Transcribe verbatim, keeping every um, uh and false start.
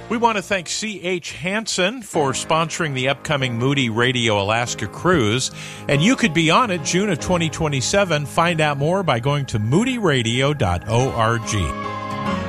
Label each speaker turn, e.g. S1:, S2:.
S1: We want to thank C H. Hansen for sponsoring the upcoming Moody Radio Alaska cruise. And you could be on it June of twenty twenty-seven. Find out more by going to moody radio dot org.